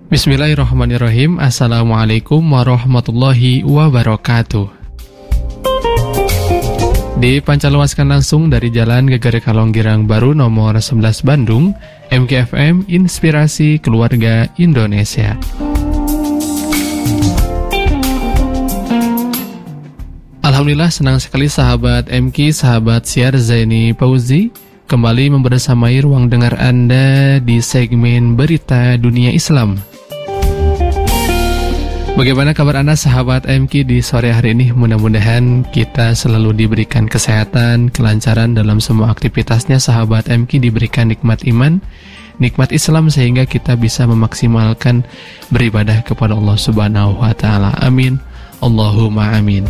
Bismillahirrahmanirrahim. Assalamualaikum warahmatullahi wabarakatuh. Dipancarluaskan langsung dari Jalan Gegere Kalonggirang Baru nomor 11 Bandung, MKFM Inspirasi Keluarga Indonesia. Alhamdulillah, senang sekali sahabat MK, sahabat siar Zaini Fauzi kembali membersamai ruang dengar Anda di segmen Berita Dunia Islam. Bagaimana kabar Anda sahabat MK di sore hari ini? Mudah-mudahan kita selalu diberikan kesehatan, kelancaran dalam semua aktivitasnya. Sahabat MK diberikan nikmat iman, nikmat Islam sehingga kita bisa memaksimalkan beribadah kepada Allah Subhanahu wa taala. Amin. Allahumma amin.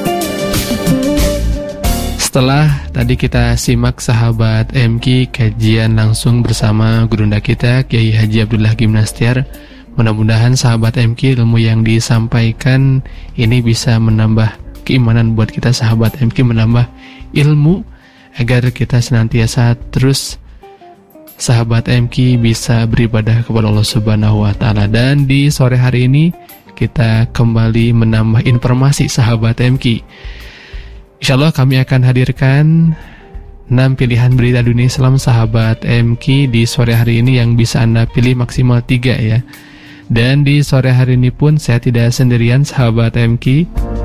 Setelah tadi kita simak sahabat MK kajian langsung bersama gurunda kita Kiai Haji Abdullah Gimnastiar. Mudah-mudahan sahabat MK ilmu yang disampaikan ini bisa menambah keimanan buat kita sahabat MK, menambah ilmu agar kita senantiasa terus sahabat MK bisa beribadah kepada Allah Subhanahu wa taala. Dan di sore hari ini kita kembali menambah informasi sahabat MK. Insyaallah kami akan hadirkan 6 pilihan berita dunia Islam sahabat MK di sore hari ini yang bisa Anda pilih maksimal 3 ya. Dan di sore hari ini pun saya tidak sendirian sahabat MK,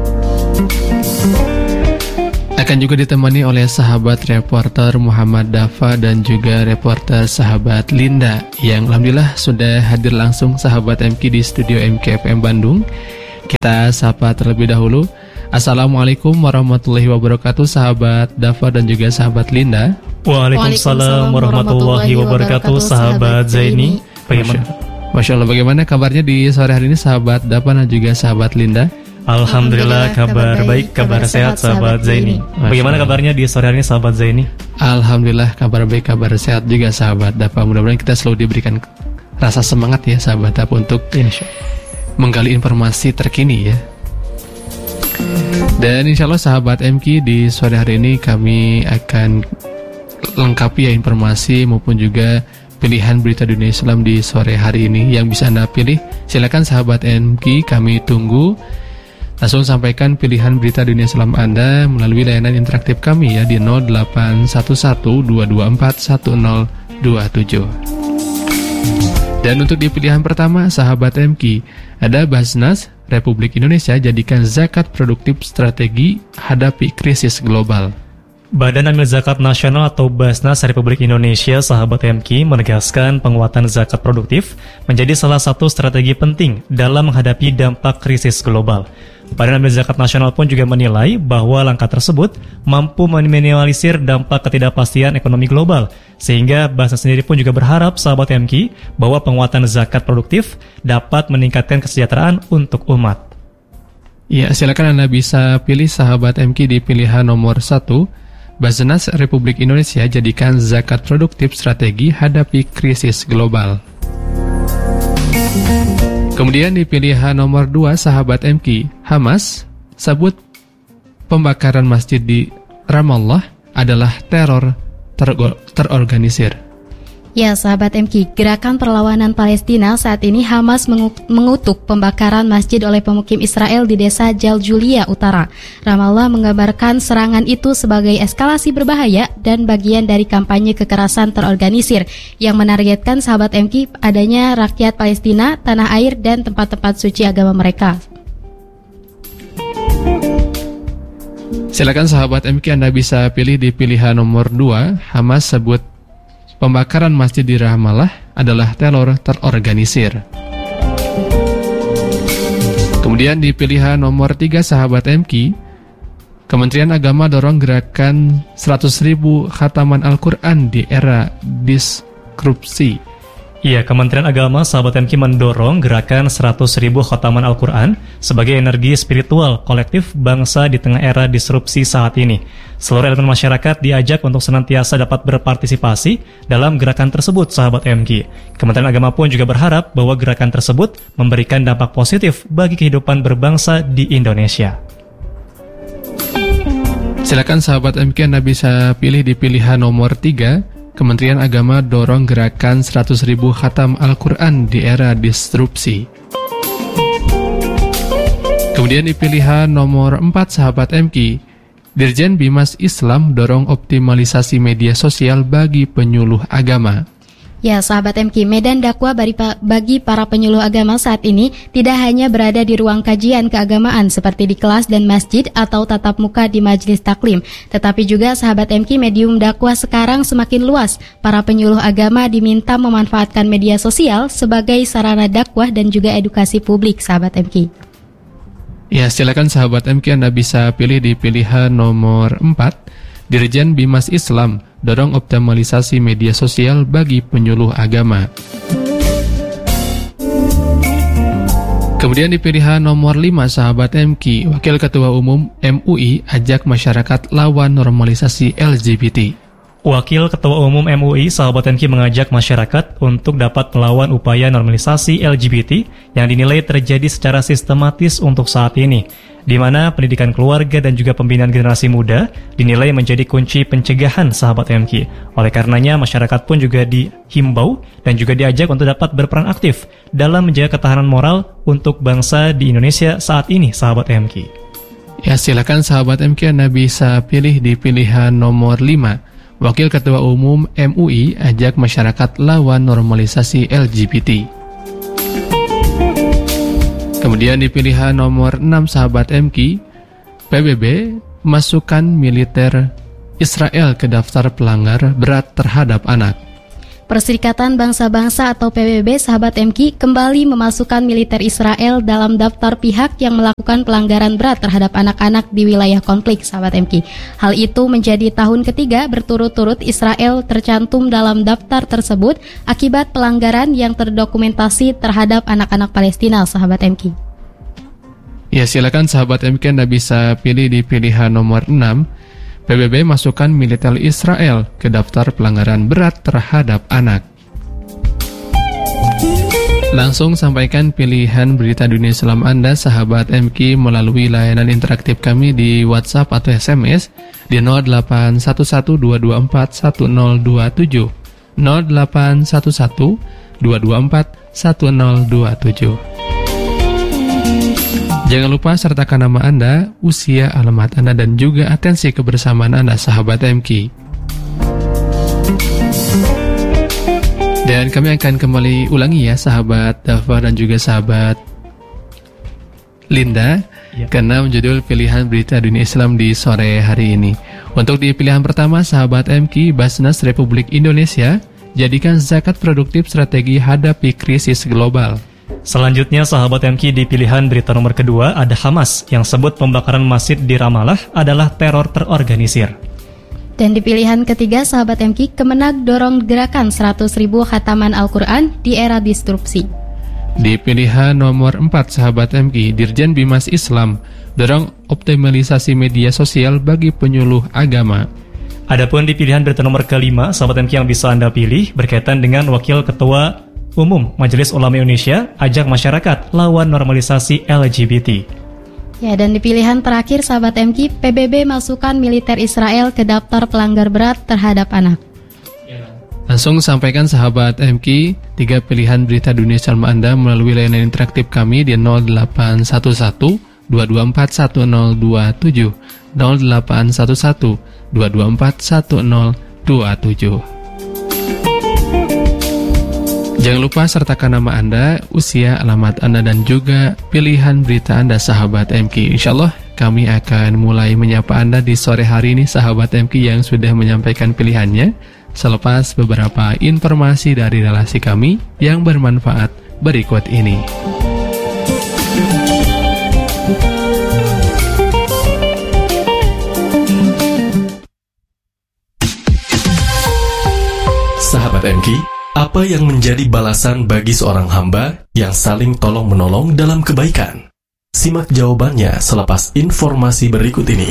akan juga ditemani oleh sahabat reporter Muhammad Dafa dan juga reporter sahabat Linda yang alhamdulillah sudah hadir langsung sahabat MK di studio MKFM Bandung. Kita sapa terlebih dahulu. Assalamualaikum warahmatullahi wabarakatuh sahabat Dafa dan juga sahabat Linda. Waalaikumsalam warahmatullahi wabarakatuh sahabat Zaini. Bagaimana? Masya Allah, bagaimana kabarnya di sore hari ini sahabat Dafa dan juga sahabat Linda? Alhamdulillah kabar baik, kabar sehat sahabat Zaini. Bagaimana kabarnya di sore hari ini sahabat Zaini? Alhamdulillah kabar baik, kabar sehat juga sahabat Dafa. Mudah-mudahan kita selalu diberikan rasa semangat ya sahabat Dafa untuk menggali informasi terkini ya. Dan insya Allah sahabat MK di sore hari ini kami akan lengkapi ya informasi maupun juga pilihan berita dunia Islam di sore hari ini yang bisa Anda pilih. Silakan sahabat MK, kami tunggu. Langsung sampaikan pilihan berita dunia Islam Anda melalui layanan interaktif kami ya di 0811-224-1027. Dan untuk di pilihan pertama sahabat MK, ada Basnas Republik Indonesia jadikan zakat produktif strategi hadapi krisis global. Badan Amil Zakat Nasional atau Basnas Republik Indonesia sahabat MK menegaskan penguatan zakat produktif menjadi salah satu strategi penting dalam menghadapi dampak krisis global. Badan Amil Zakat Nasional pun juga menilai bahwa langkah tersebut mampu meminimalisir dampak ketidakpastian ekonomi global, sehingga Basnas sendiri pun juga berharap sahabat MK bahwa penguatan zakat produktif dapat meningkatkan kesejahteraan untuk umat. Ya, silakan Anda bisa pilih sahabat MK di pilihan nomor 1. Basnas Republik Indonesia jadikan zakat produktif strategi hadapi krisis global. Kemudian di pilihan nomor 2 sahabat MK, Hamas sebut pembakaran masjid di Ramallah adalah teror terorganisir. Ya sahabat MK, gerakan perlawanan Palestina saat ini Hamas mengutuk pembakaran masjid oleh pemukim Israel di desa Jaljulia Utara. Ramallah menggambarkan serangan itu sebagai eskalasi berbahaya dan bagian dari kampanye kekerasan terorganisir yang menargetkan sahabat MK adanya rakyat Palestina, tanah air dan tempat-tempat suci agama mereka. Silakan sahabat MK, Anda bisa pilih di pilihan nomor 2. Hamas sebut pembakaran masjid di Ramallah adalah teror terorganisir. Kemudian di pilihan nomor 3 sahabat MK, Kementerian Agama dorong gerakan 100.000 khataman Al-Quran di era disrupsi. Iya, Kementerian Agama sahabat MK mendorong gerakan 100.000 khataman Al-Quran sebagai energi spiritual kolektif bangsa di tengah era disrupsi saat ini. Seluruh elemen masyarakat diajak untuk senantiasa dapat berpartisipasi dalam gerakan tersebut sahabat MK. Kementerian Agama pun juga berharap bahwa gerakan tersebut memberikan dampak positif bagi kehidupan berbangsa di Indonesia. Silakan sahabat MK, Anda bisa pilih di pilihan nomor 3. Kementerian Agama dorong gerakan 100.000 khatam Al-Quran di era disrupsi. Kemudian di pilihan nomor 4 sahabat MK, Dirjen Bimas Islam dorong optimalisasi media sosial bagi penyuluh agama. Ya, sahabat MK, medan dakwah bagi para penyuluh agama saat ini tidak hanya berada di ruang kajian keagamaan seperti di kelas dan masjid atau tatap muka di majelis taklim, tetapi juga sahabat MK, medium dakwah sekarang semakin luas. Para penyuluh agama diminta memanfaatkan media sosial sebagai sarana dakwah dan juga edukasi publik, sahabat MK. Ya, silakan sahabat MK, Anda bisa pilih di pilihan nomor 4. Dirjen Bimas Islam dorong optimalisasi media sosial bagi penyuluh agama. Kemudian di pilihan nomor 5 sahabat MK, Wakil Ketua Umum MUI ajak masyarakat lawan normalisasi LGBT. Wakil Ketua Umum MUI, sahabat MK, mengajak masyarakat untuk dapat melawan upaya normalisasi LGBT yang dinilai terjadi secara sistematis untuk saat ini, di mana pendidikan keluarga dan juga pembinaan generasi muda dinilai menjadi kunci pencegahan, sahabat MK. Oleh karenanya, masyarakat pun juga dihimbau dan juga diajak untuk dapat berperan aktif dalam menjaga ketahanan moral untuk bangsa di Indonesia saat ini, sahabat MK. Ya, silakan sahabat MK, Anda bisa pilih di pilihan nomor 5. Wakil Ketua Umum MUI ajak masyarakat lawan normalisasi LGBT. Kemudian di pilihan nomor 6 sahabat MK, PBB masukkan militer Israel ke daftar pelanggar berat terhadap anak. Perserikatan Bangsa-Bangsa atau PBB, sahabat MK, kembali memasukkan militer Israel dalam daftar pihak yang melakukan pelanggaran berat terhadap anak-anak di wilayah konflik, sahabat MK. Hal itu menjadi tahun ketiga berturut-turut Israel tercantum dalam daftar tersebut akibat pelanggaran yang terdokumentasi terhadap anak-anak Palestina, sahabat MK. Ya, silakan sahabat MK, Anda bisa pilih di pilihan nomor 6. PBB masukkan militer Israel ke daftar pelanggaran berat terhadap anak. Langsung sampaikan pilihan berita dunia Islam Anda, sahabat MK, melalui layanan interaktif kami di WhatsApp atau SMS di 0811-224-1027, 0811-224-1027. Jangan lupa sertakan nama Anda, usia, alamat Anda, dan juga atensi kebersamaan Anda, sahabat MK. Dan kami akan kembali ulangi ya, sahabat Dafa dan juga sahabat Linda, ke-6 judul pilihan berita dunia Islam di sore hari ini. Untuk di pilihan pertama, sahabat MK, Basnas Republik Indonesia jadikan zakat produktif strategi hadapi krisis global. Selanjutnya, sahabat MK, di pilihan berita nomor kedua ada Hamas yang sebut pembakaran masjid di Ramallah adalah teror terorganisir. Dan di pilihan ketiga, sahabat MK, Kemenag dorong gerakan 100.000 khataman Al-Quran di era disrupsi. Di pilihan nomor 4, sahabat MK, Dirjen Bimas Islam dorong optimalisasi media sosial bagi penyuluh agama. Adapun di pilihan berita nomor kelima, sahabat MK, yang bisa Anda pilih berkaitan dengan Wakil Ketua Umum Majelis Ulama Indonesia ajak masyarakat lawan normalisasi LGBT. Ya, dan di pilihan terakhir, sahabat MK, PBB masukkan militer Israel ke daftar pelanggar berat terhadap anak. Langsung sampaikan sahabat MK 3 pilihan berita dunia Islam Anda melalui layanan interaktif kami di 0811-224-1027, 0811-224-1027. Jangan lupa sertakan nama Anda, usia, alamat Anda, dan juga pilihan berita Anda, sahabat MK. Insyaallah kami akan mulai menyapa Anda di sore hari ini, sahabat MK, yang sudah menyampaikan pilihannya, selepas beberapa informasi dari relasi kami yang bermanfaat berikut ini. Sahabat MK, apa yang menjadi balasan bagi seorang hamba yang saling tolong-menolong dalam kebaikan? Simak jawabannya selepas informasi berikut ini.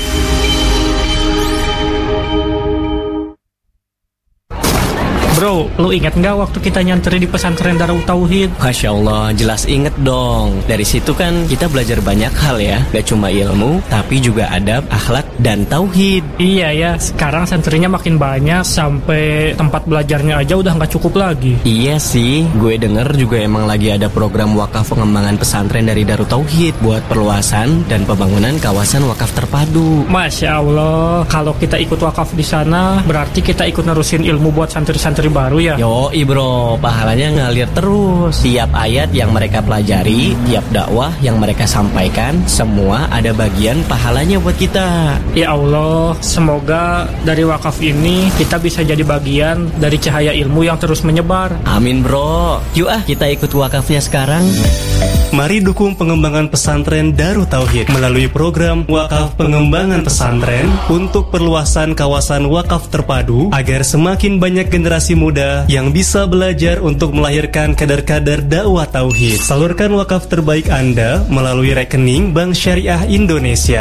Bro, lu inget nggak waktu kita nyantri di pesantren Darut Tauhid? Masya Allah, jelas inget dong. Dari situ kan kita belajar banyak hal ya. Gak cuma ilmu, tapi juga adab, akhlak, dan tauhid. Iya ya, sekarang santrinya makin banyak, sampai tempat belajarnya aja udah nggak cukup lagi. Iya sih, gue denger juga emang lagi ada program wakaf pengembangan pesantren dari Darut Tauhid buat perluasan dan pembangunan kawasan wakaf terpadu. Masya Allah, kalau kita ikut wakaf di sana, berarti kita ikut nerusin ilmu buat santri-santri baru ya? Yoi bro, pahalanya ngalir terus. Tiap ayat yang mereka pelajari, tiap dakwah yang mereka sampaikan, semua ada bagian pahalanya buat kita. Ya Allah, semoga dari wakaf ini kita bisa jadi bagian dari cahaya ilmu yang terus menyebar. Amin bro. Yuk kita ikut wakafnya sekarang. Mari dukung pengembangan pesantren Darut Tauhid melalui program Wakaf Pengembangan Pesantren untuk perluasan kawasan wakaf terpadu agar semakin banyak generasi muda yang bisa belajar untuk melahirkan kader-kader dakwah tauhid. Salurkan wakaf terbaik Anda melalui rekening Bank Syariah Indonesia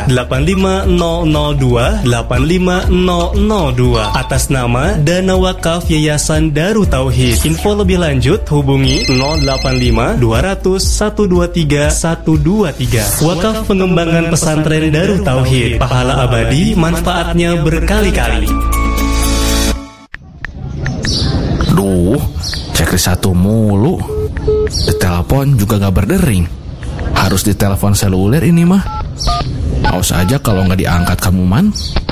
85002 atas nama Dana Wakaf Yayasan Darut Tauhid. Info lebih lanjut hubungi 085 200 123 123. Wakaf Pengembangan Pesantren Darut Tauhid, pahala abadi, manfaatnya berkali-kali. Duh, checklist 1 mulu. Ditelepon juga gak berdering. Harus ditelepon seluler ini mah. Awas aja kalau gak diangkat kamu man.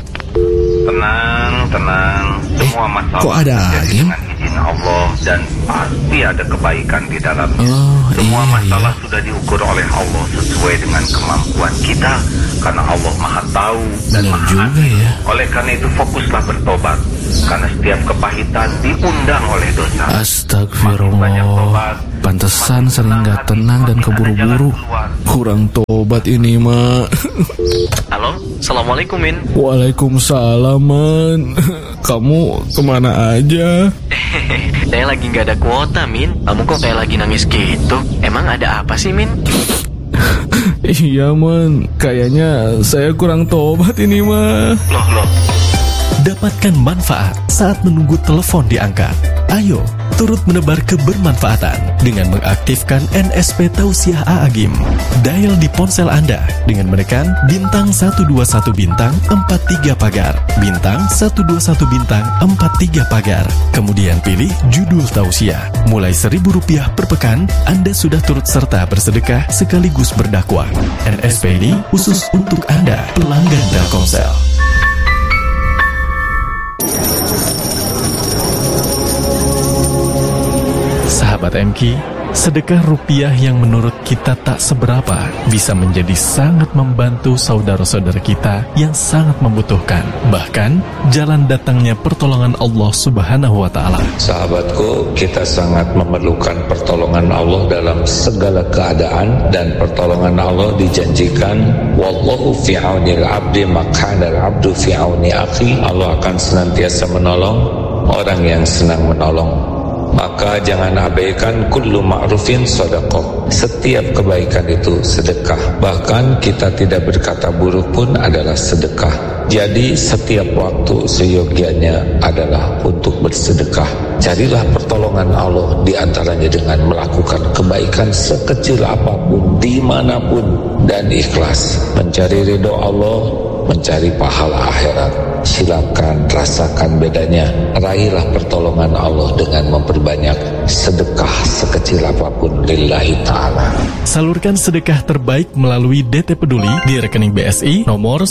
Tenang. Semua masalah kok ada Agim? dengan izin Allah dan pasti ada kebaikan di dalamnya. Semua masalah sudah diukur oleh Allah sesuai dengan kemampuan kita, karena Allah Maha Tahu dan Maha Adil. Ya. Oleh karena itu fokuslah bertobat, karena setiap kepahitan diundang oleh dosa. Astagfirullah. Pantesan sering gak tenang dan keburu-buru. Kurang tobat ini mah. Halo, Assalamualaikum Min. Waalaikumsalam man. Kamu kemana aja? Saya lagi gak ada kuota Min. Kamu kok kayak lagi nangis gitu? Emang ada apa sih Min? Iya man, kayaknya saya kurang tobat ini mah. Loh. Dapatkan manfaat saat menunggu telepon diangkat. Ayo, turut menebar kebermanfaatan dengan mengaktifkan NSP Tausiah A'agim. Dial di ponsel Anda dengan menekan bintang 121 bintang 43 pagar, bintang 121 bintang 43 pagar. Kemudian pilih judul Tausiah. Mulai Rp1.000 per pekan, Anda sudah turut serta bersedekah sekaligus berdakwah. NSP ini khusus untuk Anda, pelanggan Telkomsel. Sahabat MK, sedekah rupiah yang menurut kita tak seberapa bisa menjadi sangat membantu saudara-saudara kita yang sangat membutuhkan. Bahkan, jalan datangnya pertolongan Allah Subhanahu wa Ta'ala. Sahabatku, kita sangat memerlukan pertolongan Allah dalam segala keadaan, dan pertolongan Allah dijanjikan, wallahu fi aunil abdi maq'anal abdu fi auni akhi. Allah akan senantiasa menolong orang yang senang menolong. Maka jangan abaikan kullu ma'rufin sedekah. Setiap kebaikan itu sedekah. Bahkan kita tidak berkata buruk pun adalah sedekah. Jadi setiap waktu seyogianya adalah untuk bersedekah. Carilah pertolongan Allah di antaranya dengan melakukan kebaikan sekecil apapun, dimanapun, dan ikhlas. Mencari ridho Allah, mencari pahala akhirat. Silakan rasakan bedanya. Raihlah pertolongan Allah dengan memperbanyak sedekah sekecil apapun lillahi ta'ala. Salurkan sedekah terbaik melalui DT Peduli di rekening BSI nomor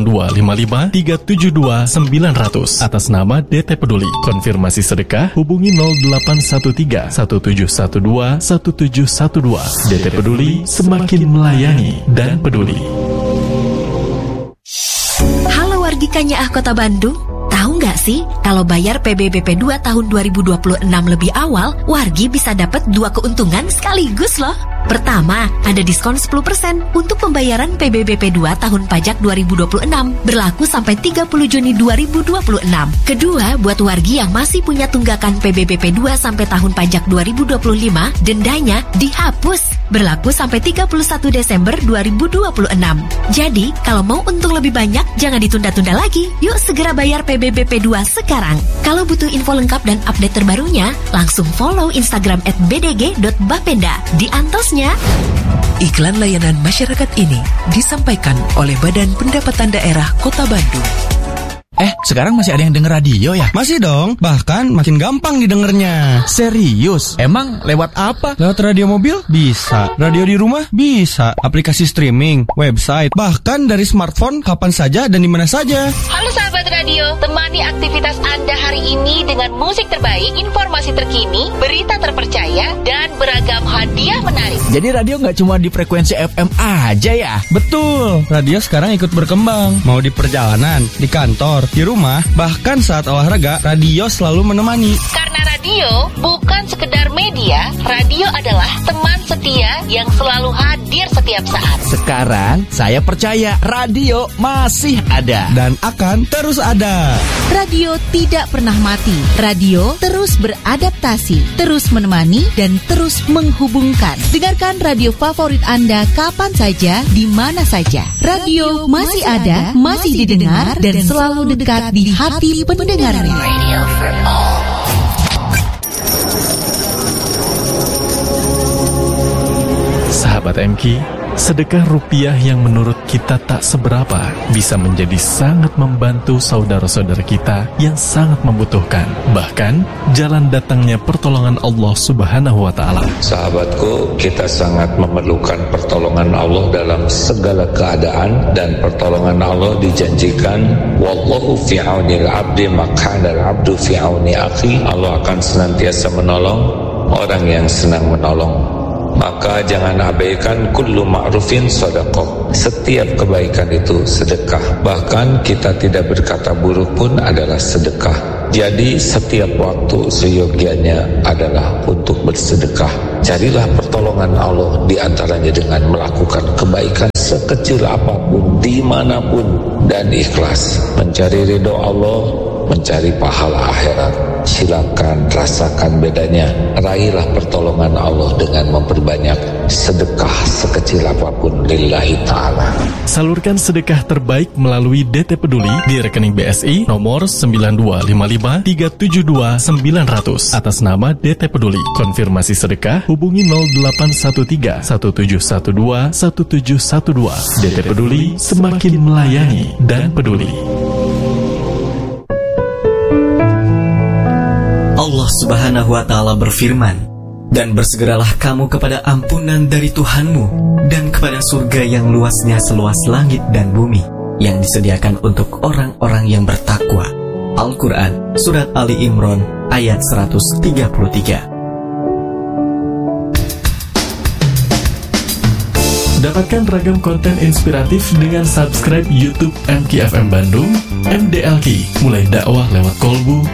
9255372900 atas nama DT Peduli. Konfirmasi sedekah hubungi 0813 1712 1712. DT Peduli, semakin melayani dan peduli. Wargikanya Kota Bandung, tahu nggak sih kalau bayar PBBP 2 tahun 2026 lebih awal, wargi bisa dapat 2 keuntungan sekaligus loh. Pertama, ada diskon 10% untuk pembayaran PBBP 2 tahun pajak 2026, berlaku sampai 30 Juni 2026. Kedua, buat wargi yang masih punya tunggakan PBBP 2 sampai tahun pajak 2025, dendanya dihapus, berlaku sampai 31 Desember 2026. Jadi, kalau mau untung lebih banyak, jangan ditunda-tunda lagi. Yuk segera bayar PBBP PBBP2 sekarang. Kalau butuh info lengkap dan update terbarunya, langsung follow Instagram @bdg.bapenda. Diantosnya. Iklan layanan masyarakat ini disampaikan oleh Badan Pendapatan Daerah Kota Bandung. Sekarang masih ada yang denger radio ya? Masih dong, bahkan makin gampang didengarnya. Serius? Emang lewat apa? Lewat radio mobil? Bisa. Radio di rumah? Bisa. Aplikasi streaming, website, bahkan dari smartphone kapan saja dan di mana saja. Halo sahabat radio, temani aktivitas Anda hari ini dengan musik terbaik, informasi terkini, berita terpercaya, dan beragam hadiah menarik. Jadi radio nggak cuma di frekuensi FM aja ya? Betul, radio sekarang ikut berkembang. Mau di perjalanan, di kantor, di rumah, bahkan saat olahraga, radio selalu menemani. Karena radio bukan sekedar media, radio adalah teman setia yang selalu hadir setiap saat. Sekarang saya percaya radio masih ada dan akan terus ada. Radio tidak pernah mati. Radio terus beradaptasi, terus menemani dan terus menghubungkan. Dengarkan radio favorit Anda kapan saja, di mana saja. Radio masih ada, masih didengar dan selalu dekat di hati pendengarnya. Radio for all. Sahabat MK, sedekah rupiah yang menurut kita tak seberapa bisa menjadi sangat membantu saudara-saudara kita yang sangat membutuhkan. Bahkan, jalan datangnya pertolongan Allah Subhanahu wa Ta'ala. Sahabatku, kita sangat memerlukan pertolongan Allah dalam segala keadaan, dan pertolongan Allah dijanjikan, wallahu fi aunil abdi makana al-abdu fi auni akhi. Allah akan senantiasa menolong orang yang senang menolong. Maka jangan abaikan kullu ma'rufin sedekah. Setiap kebaikan itu sedekah. Bahkan kita tidak berkata buruk pun adalah sedekah. Jadi setiap waktu seyogianya adalah untuk bersedekah. Carilah pertolongan Allah di antaranya dengan melakukan kebaikan sekecil apapun, dimanapun, dan ikhlas. Mencari ridho Allah, mencari pahala akhirat. Silakan rasakan bedanya. Raihlah pertolongan Allah dengan memperbanyak sedekah sekecil apapun lillahi ta'ala. Salurkan sedekah terbaik melalui DT Peduli di rekening BSI nomor 9255372900 atas nama DT Peduli. Konfirmasi sedekah hubungi 0813 1712 1712. DT Peduli, semakin melayani dan peduli. Allah Subhanahu wa Ta'ala berfirman, "Dan bersegeralah kamu kepada ampunan dari Tuhanmu dan kepada surga yang luasnya seluas langit dan bumi, yang disediakan untuk orang-orang yang bertakwa." Al-Quran, Surat Ali Imran, ayat 133. Dapatkan ragam konten inspiratif dengan subscribe YouTube MKFM Bandung, MDLK, mulai dakwah lewat kolbu,